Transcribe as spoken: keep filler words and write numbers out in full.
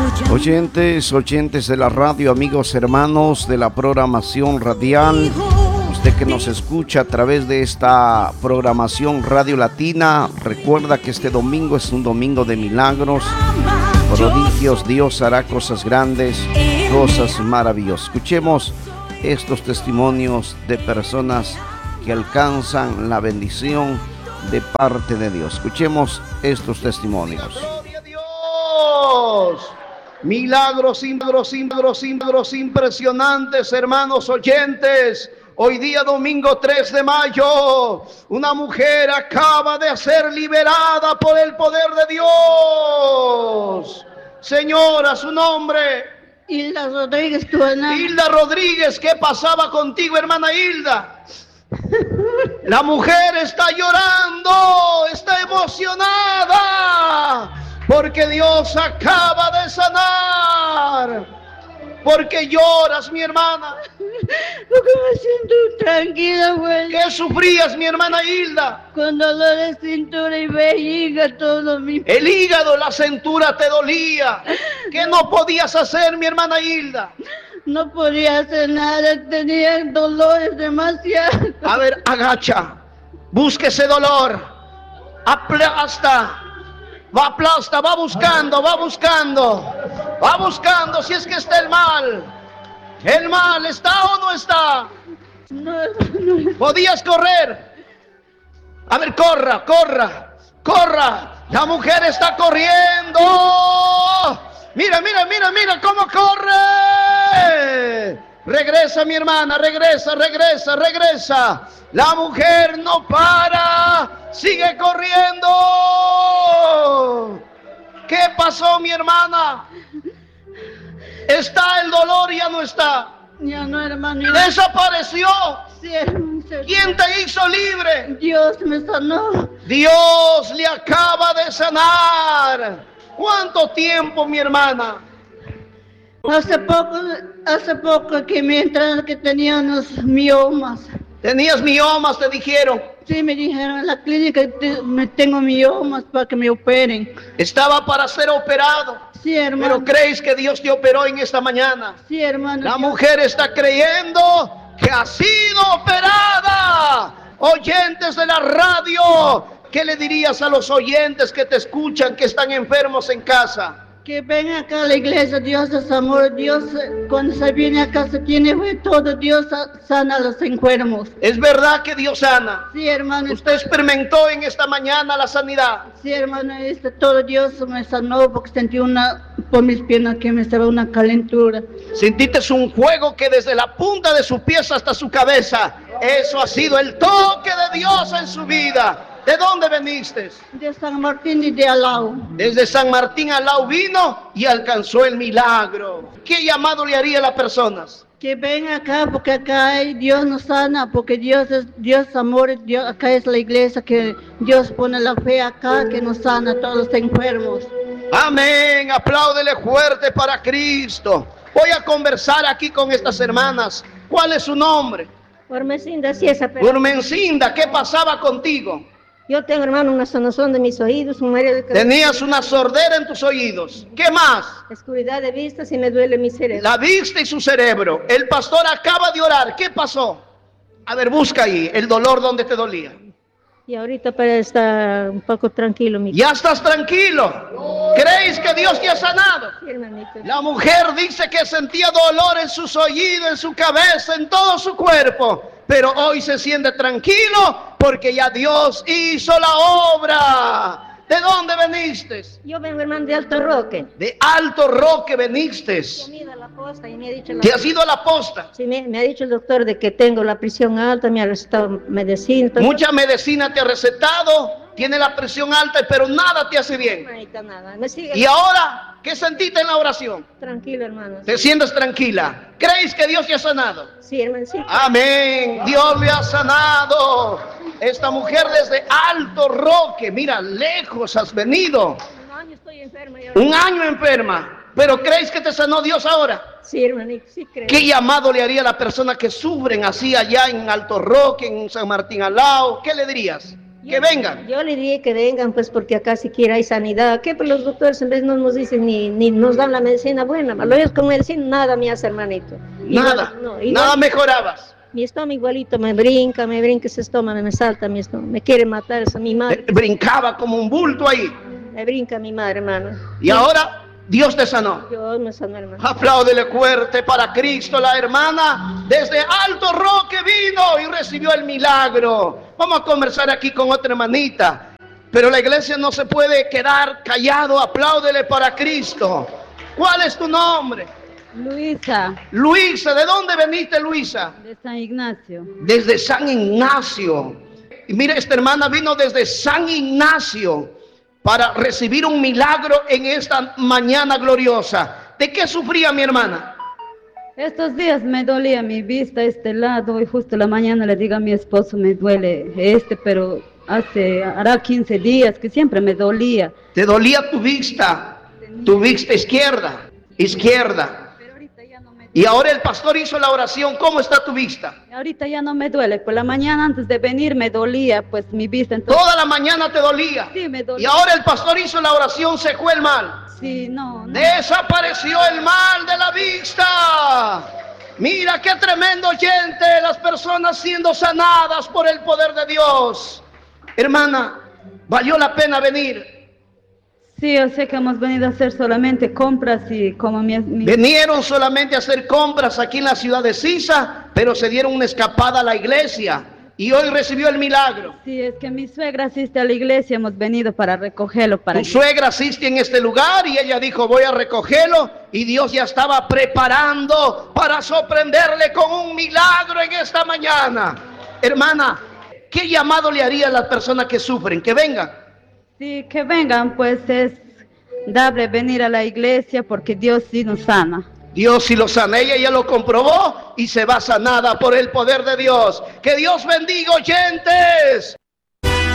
Oyentes, oyentes de la radio, amigos, hermanos de la programación radial, usted que nos escucha a través de esta programación Radio Latina, recuerda que este domingo es un domingo de milagros, prodigios. Dios hará cosas grandes, cosas maravillosas. Escuchemos estos testimonios de personas que alcanzan la bendición de parte de Dios. Escuchemos estos testimonios. ¡Gloria a Dios! Milagros, milagros, milagros, milagros impresionantes, hermanos oyentes. Hoy día domingo tres de mayo, una mujer acaba de ser liberada por el poder de Dios. Señora, su nombre. Hilda Rodríguez, tu hermana. Hilda Rodríguez, ¿qué pasaba contigo, hermana Hilda? La mujer está llorando, está emocionada, porque Dios acaba de sanar. ¿Por qué lloras, mi hermana? Porque me siento tranquila, güey. ¿Qué sufrías, mi hermana Hilda? Con dolor de cintura y vejiga, todo mi... El hígado, la cintura te dolía. ¿Qué no podías hacer, mi hermana Hilda? No podía hacer nada, tenía dolores demasiados. A ver, agacha, busque ese dolor, aplasta, va aplasta, va buscando, va buscando, va buscando si es que está el mal. ¿El mal está o no está? No, no. ¿Podías correr? A ver, corra, corra, corra. La mujer está corriendo. Mira, mira, mira, mira cómo corre. Regresa, mi hermana, regresa, regresa, regresa. La mujer no para, sigue corriendo. ¿Qué pasó, mi hermana? ¿Está el dolor? Ya no está. Ya no, hermano. Desapareció. Sí, hermano. ¿Quién te hizo libre? Dios me sanó. Dios le acaba de sanar. ¿Cuánto tiempo, mi hermana? Hace poco, hace poco que me entraron que tenía unos miomas. ¿Tenías miomas, te dijeron? Sí, me dijeron en la clínica que me tengo miomas para que me operen. Estaba para ser operado. Sí, hermano. Pero crees que Dios te operó en esta mañana. Sí, hermano. La Dios... mujer está creyendo que ha sido operada. Oyentes de la radio, ¿qué le dirías a los oyentes que te escuchan, que están enfermos en casa? Que ven acá a la iglesia, Dios es amor, Dios cuando se viene acá se tiene fe, todo, Dios sana a los enfermos. ¿Es verdad que Dios sana? Sí, hermano. ¿Usted experimentó en esta mañana la sanidad? Sí, hermano, este, todo Dios me sanó porque sentí una, por mis piernas que me estaba una calentura. Sentiste un fuego que desde la punta de sus pies hasta su cabeza, eso ha sido el toque de Dios en su vida. ¿De dónde veniste? De San Martín y de Alao. Desde San Martín Alao vino y alcanzó el milagro. ¿Qué llamado le haría a las personas? Que ven acá porque acá hay, Dios nos sana, porque Dios es Dios amor, Dios, acá es la iglesia que Dios pone la fe acá, que nos sana a todos los enfermos. Amén, apláudele fuerte para Cristo. Voy a conversar aquí con estas hermanas. ¿Cuál es su nombre? Urmencinda, sí, esa persona. Urmencinda, ¿qué pasaba contigo? Yo tengo, hermano, una sanazón de mis oídos, un mareo de cabeza. Tenías una sordera en tus oídos. ¿Qué más? Oscuridad de vista, si me duele mi cerebro. La vista y su cerebro. El pastor acaba de orar. ¿Qué pasó? A ver, busca ahí el dolor donde te dolía. Y ahorita para estar un poco tranquilo, mi. Ya estás tranquilo. ¿Creéis que Dios te ha sanado? Sí, hermanito. La mujer dice que sentía dolor en sus oídos, en su cabeza, en todo su cuerpo. Pero hoy se siente tranquilo porque ya Dios hizo la obra. ¿De dónde veniste? Yo vengo, hermano, de Alto Roque. De Alto Roque veniste. He ido a la posta y me ha dicho... La... ¿Te has ido a la posta? Sí, me, me ha dicho el doctor de que tengo la presión alta, me ha recetado medicina. Todo. Mucha medicina te ha recetado, tiene la presión alta, pero nada te hace bien. Hermanita, nada. Me sigue... ¿Y ahora qué sentiste en la oración? Tranquilo, hermano. ¿Te sientes tranquila? ¿Crees que Dios te ha sanado? Sí, hermano, sí. Amén. Dios le ha sanado. Esta mujer desde Alto Roque, mira, lejos has venido. Un año estoy enferma. Y Un año enferma. ¿Pero crees que te sanó Dios ahora? Sí, hermanito, sí creo. ¿Qué llamado le haría a las personas que sufren así allá en Alto Roque, en San Martín Alao? ¿Qué le dirías? que vengan. Yo le diría que vengan, pues, porque acá siquiera hay sanidad. ¿Qué? Pues los doctores en vez no nos dicen ni, ni nos dan la medicina buena. Lo ellos con medicina nada me hace, hermanito. Nada, Igual, no, igual, nada mejorabas. Mi estómago igualito me brinca, me brinca ese estómago, me salta mi estómago. Me quiere matar esa mi madre. Eh, Brincaba como un bulto ahí. Me brinca mi madre, hermano. Y ahora Dios te sanó. Dios me sanó, hermano. Apláudele fuerte para Cristo. La hermana desde Alto Roque vino y recibió el milagro. Vamos a conversar aquí con otra hermanita. Pero la iglesia no se puede quedar callado. Apláudele para Cristo. ¿Cuál es tu nombre? Luisa, Luisa. ¿De dónde veniste, Luisa? de San Ignacio. Desde San Ignacio. Y mire, esta hermana vino desde San Ignacio para recibir un milagro en esta mañana gloriosa. ¿De qué sufría mi hermana? Estos días me dolía mi vista este lado y justo la mañana le digo a mi esposo me duele este, pero hace, hará quince días que siempre me dolía. ¿Te dolía tu vista? Tu vista izquierda, izquierda. Pero ahorita ya no me Y ahora el pastor hizo la oración. ¿Cómo está tu vista? Ahorita ya no me duele, por la mañana antes de venir me dolía pues mi vista. Entonces, Toda la mañana te dolía. sí, me Y dolía. ahora el pastor hizo la oración, se fue el mal. Sí, no, no. Desapareció el mal de la vista. Mira qué tremendo oyente, las personas siendo sanadas por el poder de Dios. Hermana, valió la pena venir. Sí, yo sé que hemos venido a hacer solamente compras y como mi... mi- Vinieron solamente a hacer compras aquí en la ciudad de Sisa, pero se dieron una escapada a la iglesia y hoy recibió el milagro. Sí, es que mi suegra asiste a la iglesia, hemos venido para recogerlo. Para Tu suegra asiste en este lugar y ella dijo voy a recogerlo, y Dios ya estaba preparando para sorprenderle con un milagro en esta mañana. Hermana, ¿qué llamado le haría a las personas que sufren? Que vengan. Sí, que vengan, pues es darle venir a la iglesia porque Dios sí nos sana. Dios sí lo sana, ella ya lo comprobó y se va sanada por el poder de Dios. Que Dios bendiga, oyentes.